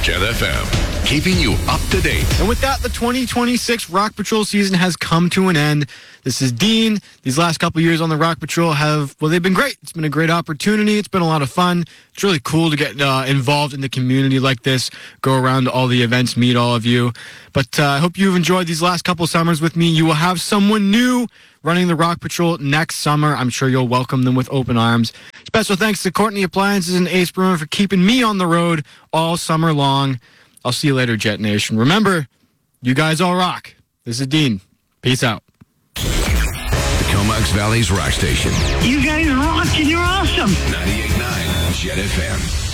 Jet FM, keeping you up to date. And with that, the 2026 Rock Patrol season has come to an end. This is Dean. These last couple years on the Rock Patrol they've been great. It's been a great opportunity. It's been a lot of fun. It's really cool to get involved in the community like this, go around to all the events, meet all of you. But I hope you've enjoyed these last couple summers with me. You will have someone new running the Rock Patrol next summer. I'm sure you'll welcome them with open arms. Special thanks to Courtney Appliances and Ace Brewer for keeping me on the road all summer long. I'll see you later, Jet Nation. Remember, you guys all rock. This is Dean. Peace out. The Comox Valley's rock station. You guys rock and you're awesome. 98.9 Jet FM.